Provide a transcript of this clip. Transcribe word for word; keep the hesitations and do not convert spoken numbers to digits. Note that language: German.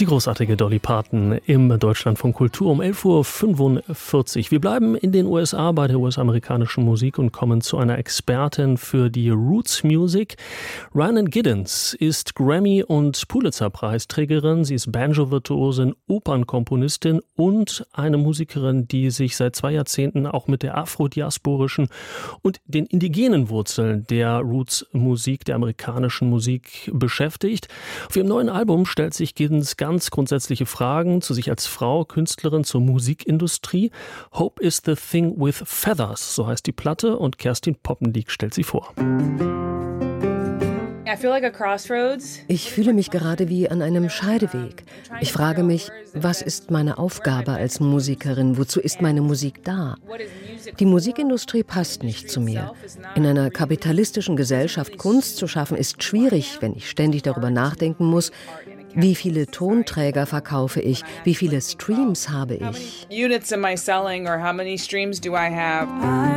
Die großartige Dolly Parton im Deutschlandfunk Kultur um elf Uhr fünfundvierzig. Wir bleiben in den U S A bei der U S-amerikanischen Musik und kommen zu einer Expertin für die Roots Music. Rhiannon Giddens ist Grammy- und Pulitzer-Preisträgerin. Sie ist Banjo-Virtuosin, Opernkomponistin und eine Musikerin, die sich seit zwei Jahrzehnten auch mit der afrodiasporischen und den indigenen Wurzeln der Roots-Musik, der amerikanischen Musik beschäftigt. Auf ihrem neuen Album stellt sich Giddens ganz grundsätzliche Fragen zu sich als Frau, Künstlerin, zur Musikindustrie. Hope is the thing with feathers, so heißt die Platte, und Kerstin Poppendiek stellt sie vor. Ich fühle mich gerade wie an einem Scheideweg. Ich frage mich, was ist meine Aufgabe als Musikerin? Wozu ist meine Musik da? Die Musikindustrie passt nicht zu mir. In einer kapitalistischen Gesellschaft Kunst zu schaffen, ist schwierig, wenn ich ständig darüber nachdenken muss, wie viele Tonträger verkaufe ich? Wie viele Streams habe ich?